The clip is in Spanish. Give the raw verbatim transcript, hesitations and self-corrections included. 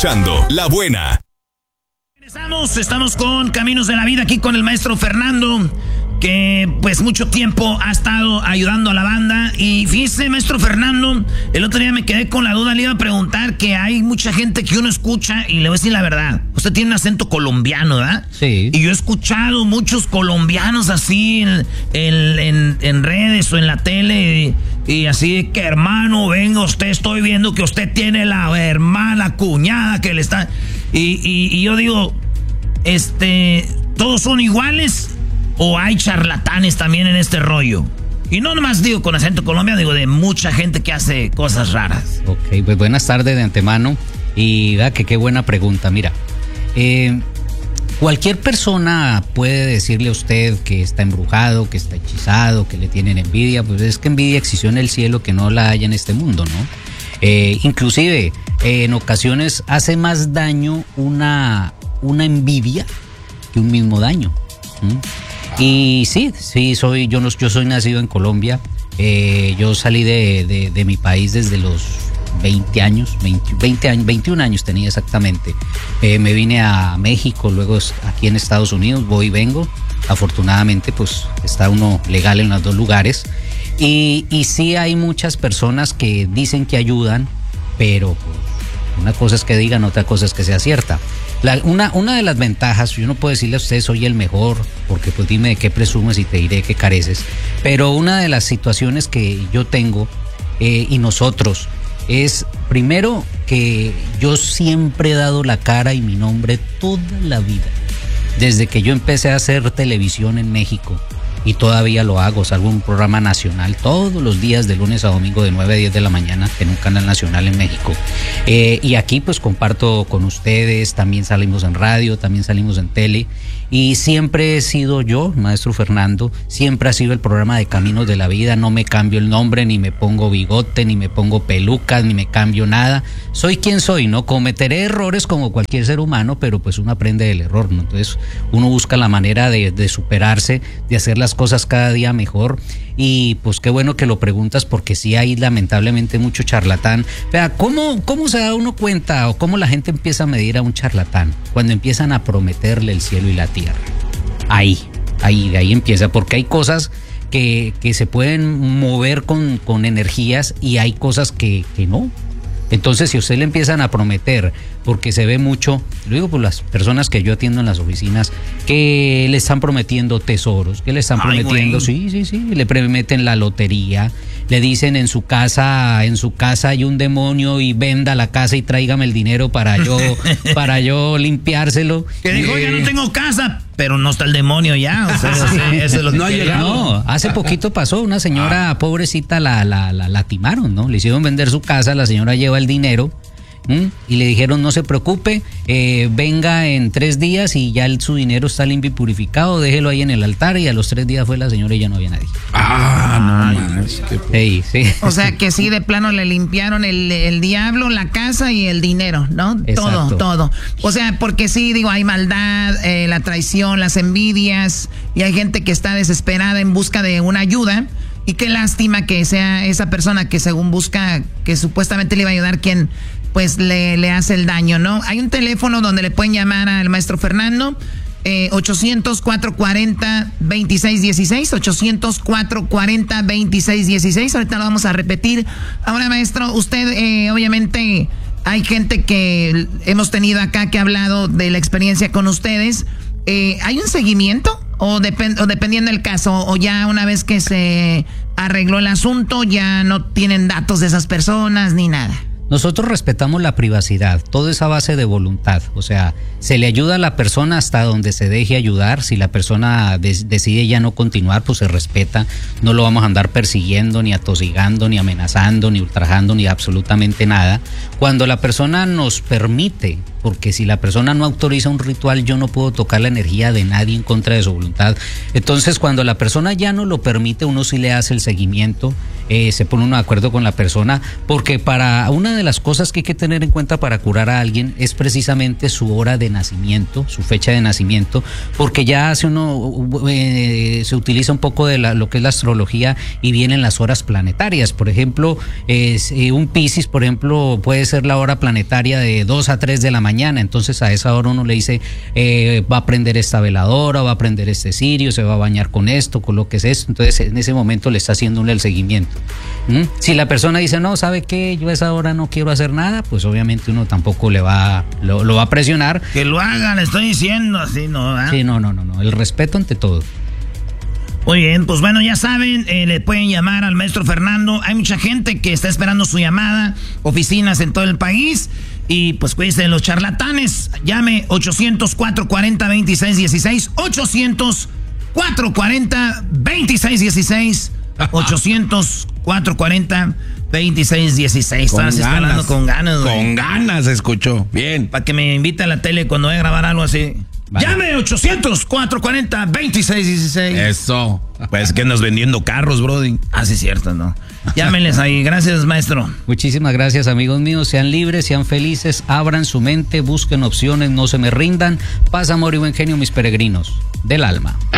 escuchando La Buena. Estamos, estamos con Caminos de la Vida aquí con el maestro Fernando, que pues mucho tiempo ha estado ayudando a la banda. Y fíjese, maestro Fernando, el otro día me quedé con la duda, le iba a preguntar que hay mucha gente que uno escucha y le voy a decir la verdad. Usted tiene un acento colombiano, ¿verdad? Sí. Y yo he escuchado muchos colombianos así en, en, en, en redes o en la tele y, y así de que, hermano, venga usted, estoy viendo que usted tiene la hermana, cuñada que le está... Y, y, y yo digo, este, ¿todos son iguales o hay charlatanes también en este rollo? Y no nomás digo con acento colombiano, digo de mucha gente que hace cosas raras. Ok, pues buenas tardes de antemano. Y da que qué buena pregunta. Mira, eh, cualquier persona puede decirle a usted que está embrujado, que está hechizado, que le tienen envidia. Pues es que envidia existió en el cielo, que no la haya en este mundo, ¿no? Eh, inclusive eh, en ocasiones hace más daño una, una envidia que un mismo daño. ¿Mm? Y sí, sí, soy, yo, no, yo soy nacido en Colombia. Eh, yo salí de, de, de mi país desde los veinte años, veinte, veinte años, veintiún años tenía exactamente. Eh, me vine a México, luego aquí en Estados Unidos, voy y vengo. Afortunadamente, pues está uno legal en los dos lugares. Y, y sí hay muchas personas que dicen que ayudan, pero pues, una cosa es que digan, otra cosa es que sea cierta. La, una, una de las ventajas, yo no puedo decirle a usted soy el mejor, porque pues dime de qué presumes y te diré qué careces, pero una de las situaciones que yo tengo eh, y nosotros es, primero, que yo siempre he dado la cara y mi nombre toda la vida, desde que yo empecé a hacer televisión en México. Y todavía lo hago, salgo en un programa nacional todos los días de lunes a domingo de nueve a diez de la mañana en un canal nacional en México. Eh, y aquí pues comparto con ustedes, también salimos en radio, también salimos en tele. Y siempre he sido yo, maestro Fernando, siempre ha sido el programa de Caminos de la Vida. No me cambio el nombre, ni me pongo bigote, ni me pongo pelucas, ni me cambio nada. Soy quien soy, ¿no? Cometeré errores como cualquier ser humano, pero pues uno aprende del error, ¿no? Entonces uno busca la manera de, de superarse, de hacer las cosas cada día mejor. Y pues qué bueno que lo preguntas, porque sí hay lamentablemente mucho charlatán. Vea, ¿cómo, cómo se da uno cuenta o cómo la gente empieza a medir a un charlatán? Cuando empiezan a prometerle el cielo y la tierra. Ahí, ahí, de ahí empieza, porque hay cosas que, que se pueden mover con, con energías y hay cosas que, que no. Entonces, si a usted le empiezan a prometer, porque se ve mucho, lo digo por las personas que yo atiendo en las oficinas, que le están prometiendo tesoros, que le están Ay, prometiendo, güey. sí, sí, sí, le prometen la lotería, le dicen en su casa, en su casa hay un demonio y venda la casa y tráigame el dinero para yo, para yo limpiárselo. Que dijo, Eh, ya no tengo casa, pero no está el demonio ya. O sea, sí, eso es lo que No ha quería. llegado. No, hace poquito pasó, una señora pobrecita la, la, la, la timaron, ¿no? Le hicieron vender su casa, la señora lleva el dinero. ¿Mm? Y le dijeron no se preocupe, eh, venga en tres días y ya el, su dinero está limpio y purificado, déjelo ahí en el altar. Y a los tres días fue la señora y ya no había nadie. Ah, no, man, es que... Hey, sí. O sea que sí, de plano le limpiaron el, el diablo, la casa y el dinero, ¿no? Exacto. Todo, todo. O sea, porque sí, digo, hay maldad, eh, la traición, las envidias, y hay gente que está desesperada en busca de una ayuda. Y qué lástima que sea esa persona que según busca, que supuestamente le iba a ayudar, quien pues le, le hace el daño, ¿no? Hay un teléfono donde le pueden llamar al maestro Fernando, eh, ochocientos, cuatrocientos cuarenta, veintiséis dieciséis, ochocientos, cuatrocientos cuarenta, veintiséis dieciséis. Ahorita lo vamos a repetir. Ahora, maestro, usted eh, obviamente hay gente que hemos tenido acá que ha hablado de la experiencia con ustedes. Eh, ¿Hay un seguimiento? O, depend, o dependiendo del caso, o ya una vez que se arregló el asunto, ya no tienen datos de esas personas ni nada. Nosotros respetamos la privacidad, todo es a base de voluntad, o sea, se le ayuda a la persona hasta donde se deje ayudar. Si la persona de- decide ya no continuar, pues se respeta, no lo vamos a andar persiguiendo, ni atosigando, ni amenazando, ni ultrajando, ni absolutamente nada. Cuando la persona nos permite porque si la persona no autoriza un ritual, yo no puedo tocar la energía de nadie en contra de su voluntad. Entonces, cuando la persona ya no lo permite, uno sí le hace el seguimiento, eh, se pone uno de acuerdo con la persona, porque para una de las cosas que hay que tener en cuenta para curar a alguien es precisamente su hora de nacimiento, su fecha de nacimiento, porque ya hace uno, eh, se utiliza un poco de la, lo que es la astrología y vienen las horas planetarias. Por ejemplo, eh, un Piscis, por ejemplo, puede ser la hora planetaria de dos a tres de la mañana, entonces a esa hora uno le dice, eh, va a prender esta veladora, va a prender este cirio, se va a bañar con esto, con lo que es esto, entonces en ese momento le está haciendo el seguimiento. ¿Mm? Si la persona dice, no, ¿sabe qué? Yo a esa hora no quiero hacer nada, pues obviamente uno tampoco le va, lo, lo va a presionar. Que lo haga, le estoy diciendo, así no, ¿eh? Sí, no, no, no, no, el respeto ante todo. Muy bien, pues bueno, ya saben, eh, le pueden llamar al maestro Fernando. Hay mucha gente que está esperando su llamada, oficinas en todo el país. Y pues cuídense de los charlatanes. Llame ochocientos, cuatrocientos cuarenta, veintiséis dieciséis. ochocientos, cuatrocientos cuarenta, veintiséis dieciséis. ochocientos, cuatrocientos cuarenta, veintiséis dieciséis. Con Estás ganas, hablando con ganas, güey. Con ganas, escuchó. Bien. Para que me invite a la tele cuando vaya a grabar algo así. Vale. Llame ochocientos, cuatrocientos cuarenta, veintiséis dieciséis. Eso. Pues que andas vendiendo carros, brody. Ah, sí, cierto, ¿no? Llámenles ahí. Gracias, maestro. Muchísimas gracias, amigos míos. Sean libres, sean felices, abran su mente, busquen opciones, no se me rindan. Paz, amor y buen genio, mis peregrinos del alma.